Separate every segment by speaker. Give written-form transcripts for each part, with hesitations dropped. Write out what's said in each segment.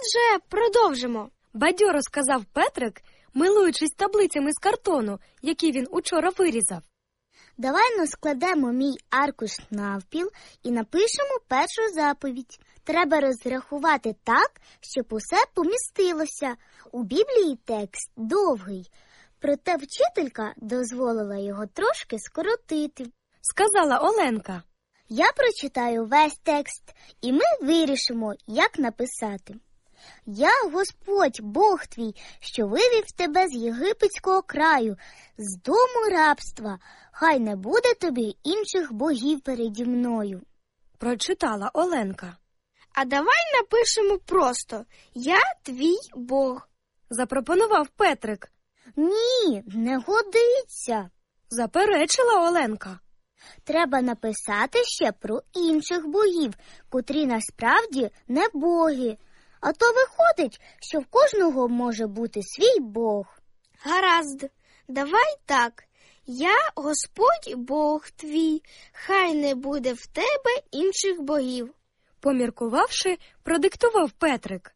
Speaker 1: Отже, продовжимо.
Speaker 2: Бадьоро сказав Петрик, милуючись таблицями з картону, які він учора вирізав.
Speaker 3: Давай складемо мій аркуш навпіл і напишемо першу заповідь. Треба розрахувати так, щоб усе помістилося. У Біблії текст довгий, проте вчителька дозволила його трошки скоротити.
Speaker 2: Сказала Оленка.
Speaker 3: Я прочитаю весь текст, і ми вирішимо, як написати. Я, Господь, Бог твій, що вивів тебе з єгипетського краю, з дому рабства. Хай не буде тобі інших богів переді мною.
Speaker 2: Прочитала Оленка.
Speaker 1: А давай напишемо просто «Я твій Бог».
Speaker 2: Запропонував Петрик.
Speaker 3: Ні, не годиться.
Speaker 2: Заперечила Оленка.
Speaker 3: Треба написати ще про інших богів, котрі насправді не боги. А то виходить, що в кожного може бути свій Бог.
Speaker 1: Гаразд, давай так. Я, Господь Бог твій, хай не буде в тебе інших богів.
Speaker 2: Поміркувавши, продиктував Петрик.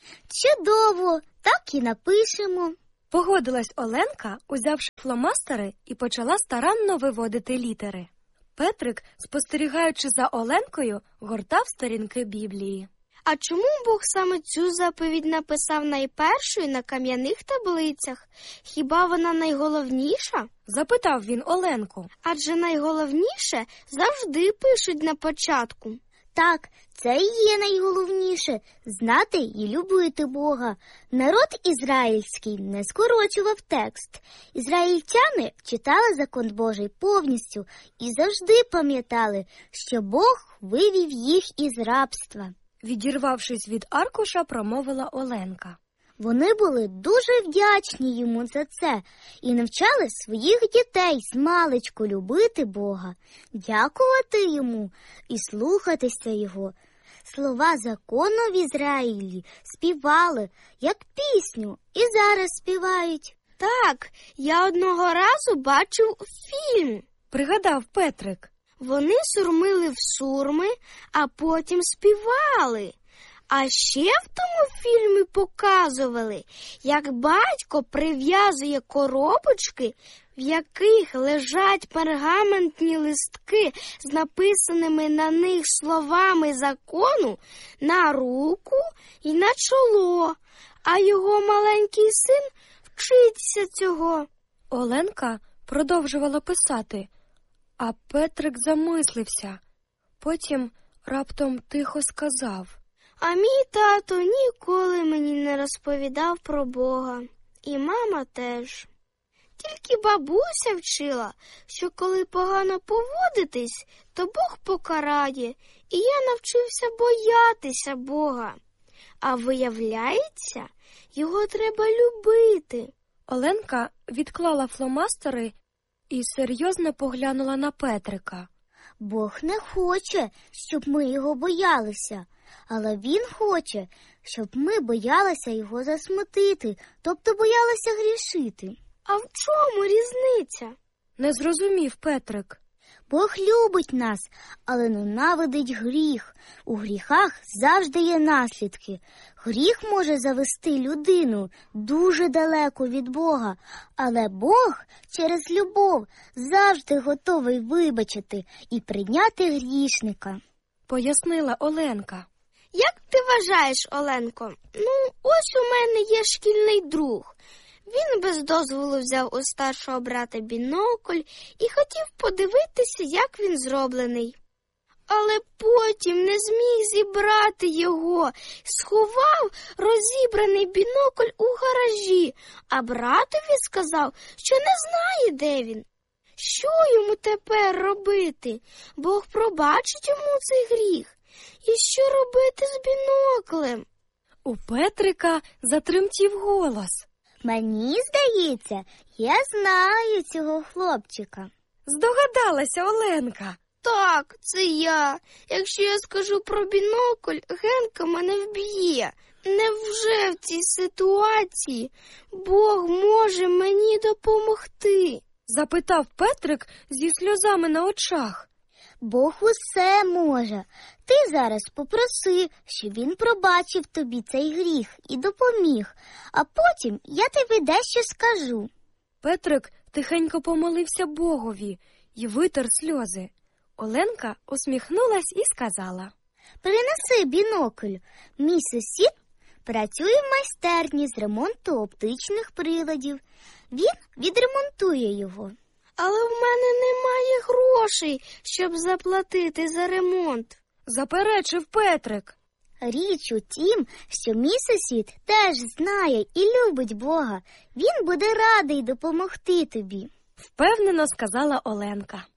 Speaker 3: Чудово, так і напишемо.
Speaker 2: Погодилась Оленка, узявши фломастери, і почала старанно виводити літери. Петрик, спостерігаючи за Оленкою, гортав сторінки Біблії.
Speaker 1: А чому Бог саме цю заповідь написав найпершою на кам'яних таблицях? Хіба вона найголовніша?
Speaker 2: Запитав він Оленку.
Speaker 1: Адже найголовніше завжди пишуть на початку.
Speaker 3: Так, це і є найголовніше – знати і любити Бога. Народ ізраїльський не скорочував текст. Ізраїльтяни читали закон Божий повністю і завжди пам'ятали, що Бог вивів їх із рабства.
Speaker 2: Відірвавшись від аркуша, промовила Оленка.
Speaker 3: Вони були дуже вдячні йому за це і навчали своїх дітей змалечку любити Бога, дякувати йому і слухатися його. Слова закону в Ізраїлі співали, як пісню, і зараз співають.
Speaker 1: Так, я одного разу бачив фільм.
Speaker 2: Пригадав Петрик.
Speaker 1: Вони сурмили в сурми, а потім співали. А ще в тому фільмі показували, як батько прив'язує коробочки, в яких лежать пергаментні листки з написаними на них словами закону, на руку і на чоло, а його маленький син вчиться цього.
Speaker 2: Оленка продовжувала писати, а Петрик замислився. Потім раптом тихо сказав.
Speaker 1: А мій тато ніколи мені не розповідав про Бога. І мама теж. Тільки бабуся вчила, що коли погано поводитись, то Бог покарає. І я навчився боятися Бога. А виявляється, його треба любити.
Speaker 2: Оленка відклала фломастери і серйозно поглянула на Петрика.
Speaker 3: Бог не хоче, щоб ми його боялися. Але він хоче, щоб ми боялися його засмутити, тобто боялися грішити.
Speaker 1: А в чому різниця?
Speaker 2: Не зрозумів Петрик.
Speaker 3: Бог любить нас, але ненавидить гріх. У гріхах завжди є наслідки. Гріх може завести людину дуже далеко від Бога, але Бог через любов завжди готовий вибачити і прийняти грішника.
Speaker 2: Пояснила Оленка.
Speaker 1: Як ти вважаєш, Оленко? Ось у мене є шкільний друг. Він без дозволу взяв у старшого брата бінокль і хотів подивитися, як він зроблений. Але потім не зміг зібрати його, сховав розібраний бінокль у гаражі, а братові сказав, що не знає, де він. Що йому тепер робити? Бог пробачить йому цей гріх. І що робити з біноклем?
Speaker 2: У Петрика затремтів голос.
Speaker 3: Мені здається, я знаю цього хлопчика.
Speaker 2: Здогадалася Оленка.
Speaker 1: Так, це я. Якщо я скажу про бінокль, Генка мене вб'є. Невже в цій ситуації Бог може мені допомогти?
Speaker 2: Запитав Петрик зі сльозами на очах.
Speaker 3: Бог усе може. Ти зараз попроси, щоб він пробачив тобі цей гріх і допоміг, а потім я тобі дещо скажу.
Speaker 2: Петрик тихенько помолився Богові і витер сльози. Оленка усміхнулась і сказала:
Speaker 3: Принеси бінокль. Мій сусід працює в майстерні з ремонту оптичних приладів. Він відремонтує його.
Speaker 1: Але в мене немає грошей, щоб заплатити за ремонт.
Speaker 2: заперечив Петрик.
Speaker 3: Річ у тім, що мій сусід теж знає і любить Бога. Він буде радий допомогти тобі.
Speaker 2: Впевнено сказала Оленка.